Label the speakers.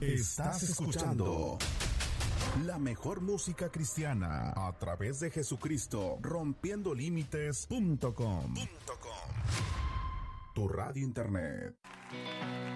Speaker 1: Estás escuchando la mejor música cristiana a través de Jesucristo, rompiendolímites.com. Tu radio internet.